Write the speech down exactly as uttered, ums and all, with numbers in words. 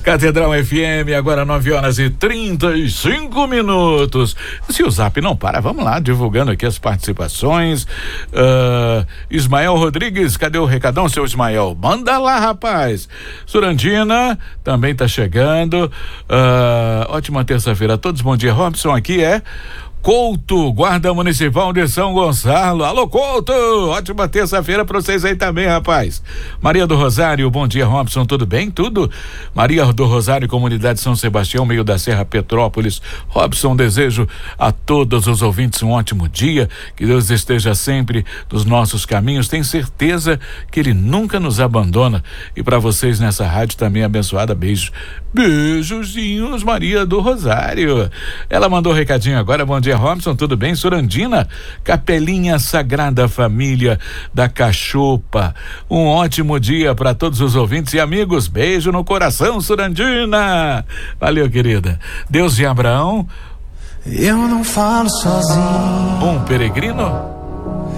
Catedral F M, agora nove horas e trinta e cinco minutos. Se o Zap não para, vamos lá, divulgando aqui as participações. Uh, Ismael Rodrigues, cadê o recadão, seu Ismael? Manda lá, rapaz. Surandina também tá chegando. Uh, ótima terça-feira a todos, bom dia. Robson, aqui é Couto, Guarda Municipal de São Gonçalo. Alô, Couto, ótima terça-feira pra vocês aí também, rapaz. Maria do Rosário, bom dia, Robson, tudo bem? Tudo? Maria do Rosário, Comunidade São Sebastião, meio da Serra Petrópolis. Robson, desejo a todos os ouvintes um ótimo dia, que Deus esteja sempre nos nossos caminhos, tenho certeza que Ele nunca nos abandona, e para vocês nessa rádio também abençoada, beijo. Beijozinhos, Maria do Rosário. Ela mandou um recadinho agora, bom dia, Robson, tudo bem? Surandina, Capelinha Sagrada Família da Cachopa, um ótimo dia para todos os ouvintes e amigos, beijo no coração, Surandina. Valeu, querida. Deus de Abraão, eu não falo sozinho. um peregrino